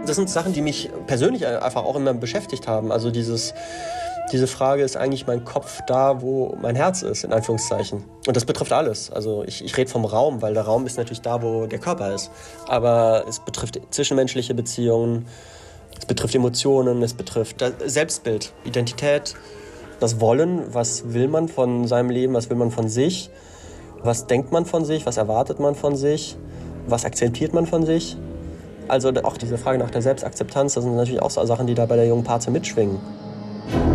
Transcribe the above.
Das sind Sachen, die mich persönlich einfach auch immer beschäftigt haben. Also diese Frage, ist eigentlich mein Kopf da, wo mein Herz ist, in Anführungszeichen. Und das betrifft alles. Also ich rede vom Raum, weil der Raum ist natürlich da, wo der Körper ist. Aber es betrifft zwischenmenschliche Beziehungen, es betrifft Emotionen, es betrifft das Selbstbild, Identität, das Wollen. Was will man von seinem Leben, was will man von sich? Was denkt man von sich, was erwartet man von sich? Was akzeptiert man von sich? Also auch diese Frage nach der Selbstakzeptanz, das sind natürlich auch so Sachen, die da bei der jungen Parze mitschwingen.